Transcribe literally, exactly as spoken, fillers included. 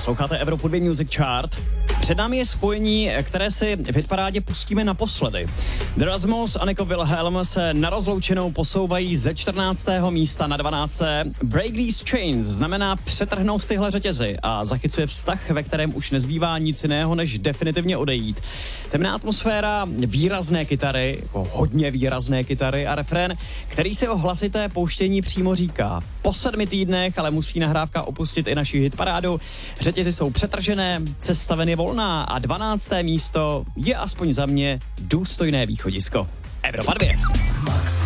Posloucháte Evropu dva Music Chart. Před námi je spojení, které si v hitparádě pustíme naposledy. The Rasmus a Nico Wilhelm se na rozloučenou posouvají ze čtrnáctého místa na dvanácté Break These Chains znamená přetrhnout tyhle řetězy a zachycuje vztah, ve kterém už nezbývá nic jiného, než definitivně odejít. Temná atmosféra, výrazné kytary, jako hodně výrazné kytary a refrén, který si o hlasité pouštění přímo říká. Po sedmi týdnech ale musí nahrávka opustit i naši hitparádu. Řetězy jsou přetržené, cesta ven je volná a dvanácté místo je aspoň za mě důstojné východisko. Evropa dva.